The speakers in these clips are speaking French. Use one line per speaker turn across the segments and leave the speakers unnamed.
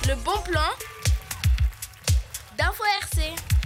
Le bon plan d'Info RC.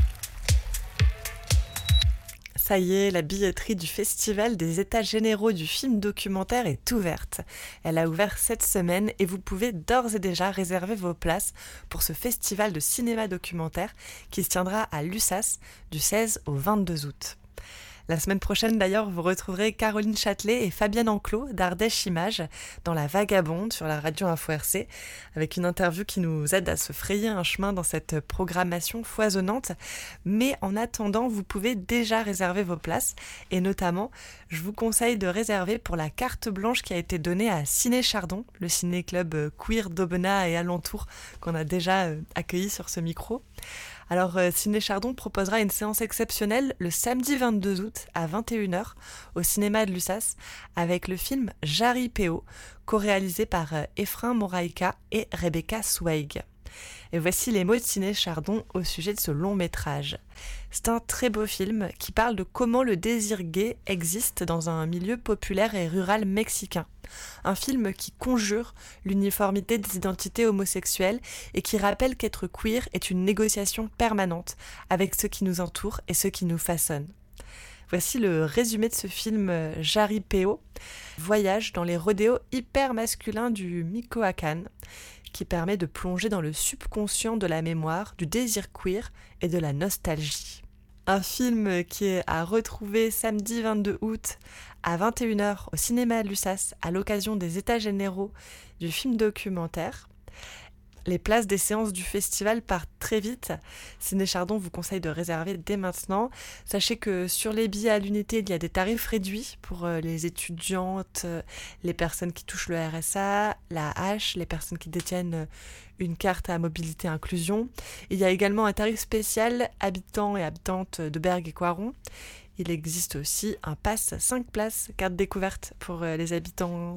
Ça y est, la billetterie du Festival des États généraux du film documentaire est ouverte. Elle a ouvert cette semaine et vous pouvez d'ores et déjà réserver vos places pour ce festival de cinéma documentaire qui se tiendra à Lussas du 16 au 22 août. La semaine prochaine d'ailleurs, vous retrouverez Caroline Châtelet et Fabienne Enclos d'Ardèche Images dans La Vagabonde sur la radio Info RC avec une interview qui nous aide à se frayer un chemin dans cette programmation foisonnante. Mais en attendant, vous pouvez déjà réserver vos places et notamment, je vous conseille de réserver pour la carte blanche qui a été donnée à Ciné Chardon, le ciné-club queer d'Aubenas et alentours qu'on a déjà accueilli sur ce micro. Alors, Ciné Chardon proposera une séance exceptionnelle le samedi 22 août à 21h au cinéma de Lussas avec le film Jaripeo, co-réalisé par Efrain Moraïka et Rebecca Zweig. Et voici les mots de Ciné Chardon au sujet de ce long métrage. C'est un très beau film qui parle de comment le désir gay existe dans un milieu populaire et rural mexicain. Un film qui conjure l'uniformité des identités homosexuelles et qui rappelle qu'être queer est une négociation permanente avec ceux qui nous entourent et ceux qui nous façonnent. Voici le résumé de ce film Jaripeo, voyage dans les rodéos hyper masculins du Michoacán, qui permet de plonger dans le subconscient de la mémoire, du désir queer et de la nostalgie. Un film qui est à retrouver samedi 22 août à 21h au cinéma de Lussas à l'occasion des États généraux du film documentaire. Les places des séances du festival partent très vite. Ciné Chardon vous conseille de réserver dès maintenant. Sachez que sur les billets à l'unité, il y a des tarifs réduits pour les étudiantes, les personnes qui touchent le RSA, la hache, les personnes qui détiennent une carte à mobilité inclusion. Il y a également un tarif spécial habitants et habitantes de Bergues et Coiron. Il existe aussi un pass 5 places, carte découverte pour les habitantes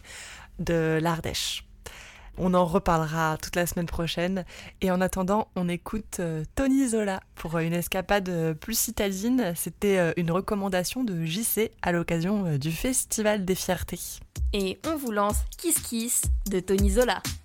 de l'Ardèche. On en reparlera toute la semaine prochaine. Et en attendant, on écoute Tony Zola pour une escapade plus citadine. C'était une recommandation de JC à l'occasion du Festival des Fiertés.
Et on vous lance Kiss Kiss de Tony Zola.